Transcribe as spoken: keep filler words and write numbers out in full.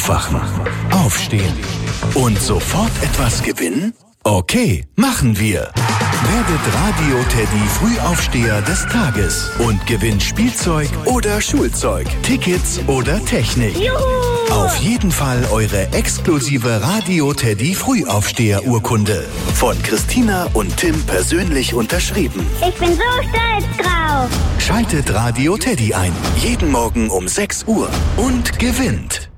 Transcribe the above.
Aufwachen, aufstehen und sofort etwas gewinnen? Okay, machen wir. Werdet Radio-Teddy Frühaufsteher des Tages und gewinnt Spielzeug oder Schulzeug, Tickets oder Technik. Juhu! Auf jeden Fall eure exklusive Radio-Teddy Frühaufsteher-Urkunde. Von Christina und Tim persönlich unterschrieben. Ich bin so stolz drauf. Schaltet Radio-Teddy ein. Jeden Morgen um sechs Uhr und gewinnt.